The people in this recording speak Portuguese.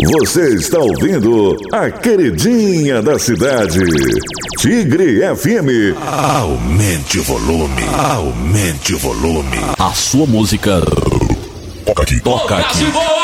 Você está ouvindo a queridinha da cidade, Tigre FM. Aumente o volume, aumente o volume. A sua música toca aqui. toca aqui.